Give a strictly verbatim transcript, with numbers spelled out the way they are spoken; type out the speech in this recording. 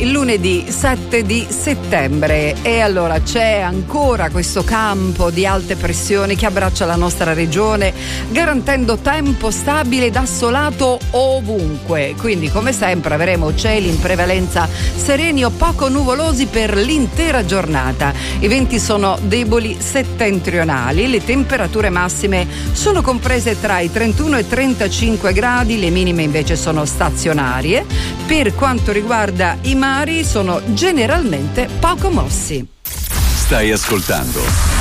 il lunedì sette di settembre e allora c'è ancora questo campo di alte pressioni che abbraccia la nostra regione, garantendo tempo stabile ed assolato ovunque. Quindi, come sempre, avremo cieli in prevalenza sereni o poco nuvolosi per l'intera giornata. I venti sono deboli settentrionali, le temperature massime sono comprese tra i trentuno e i trentacinque gradi, le minime invece sono stazionarie. Per quanto riguarda i mari, sono generalmente poco mossi. Stai ascoltando